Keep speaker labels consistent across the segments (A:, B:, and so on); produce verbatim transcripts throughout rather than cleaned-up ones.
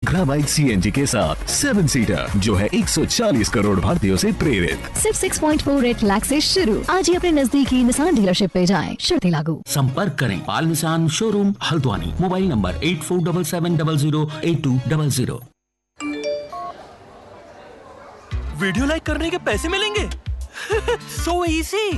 A: ग्रामाइट CNG के साथ seven seater जो है एक सौ चालीस करोड़ भारतीयों से प्रेरित।
B: सिर्फ छह पॉइंट चार आठ लाख से शुरू। आज ही अपने नजदीकी निसान डीलरशिप पे जाएं। शर्तें लागू।
C: संपर्क करें पाल Nissan showroom Haldwani. Mobile number eight four double seven double zero eight to double zero.
D: Video like करने के पैसे मिलेंगे? So easy.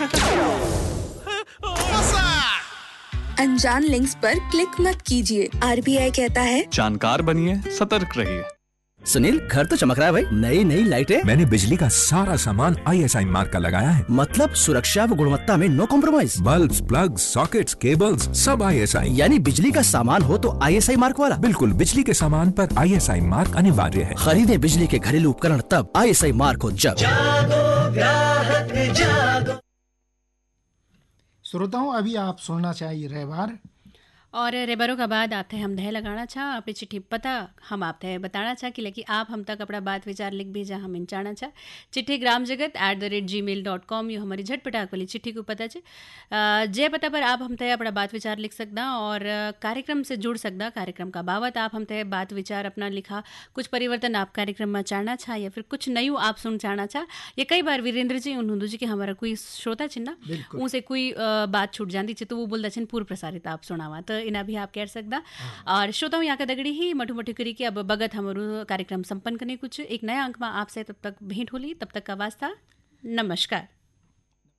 E: अनजान लिंक्स पर क्लिक मत कीजिए। आरबीआई कहता है
F: जानकार बनिए, सतर्क रहिए।
G: सुनील, घर तो चमक रहा है भाई। नई नई लाइटें।
H: मैंने बिजली का सारा सामान आईएसआई मार्क का लगाया है।
G: मतलब सुरक्षा व गुणवत्ता में no compromise.
H: Bulbs, plugs, sockets, cables सब आईएसआई।
G: यानी बिजली का सामान हो तो आईएसआई मार्क वाला।
H: बिल्कुल, बिजली के सामान पर आईएसआई मार्क अनिवार्य है।
G: खरीदे बिजली के घरेलू उपकरण तब आईएसआई मार्क हो जब।
I: जागो ग्राहक जागो।
J: श्रोताओं, अभी आप सुनना चाहिए रहवार
K: और रेबरों का बाद आप थे हम दह लगाना छा अपनी चिट्ठी पता हम आप थे बताना छा कि लेकिन आप हम तक अपना बात विचार लिख भेजा हम इंचाना छा चिट्ठी ग्राम जगत at the rate ji mail dot com यो हमारी झटपटाक वाली चिट्ठी को पता चे जे पता पर आप हम थे अपना बात विचार लिख सकदा और कार्यक्रम से जुड़ सकदा। कार्यक्रम का बाबत आप हम थे बात विचार अपना लिखा कुछ परिवर्तन आप कार्यक्रम में चाहना छा या फिर कुछ नयू आप सुन चाहना छा या कई बार वीरेंद्र जी उन्होंने जी कि हमारा कोई श्रोता चिन्ना उनसे कोई बात छूट जाती चे तो वो बोलता छिन पूर्व प्रसारित आप सुनावा तो इना भी आप कह सकदा। और श्रोताओं यहाँ का दगड़ी ही मठू मठू करी कि अब बगत हमारू कार्यक्रम संपन्न करने कुछ एक नया अंक में आपसे तब तक भेंट होली। तब तक का वास्ता नमस्कार।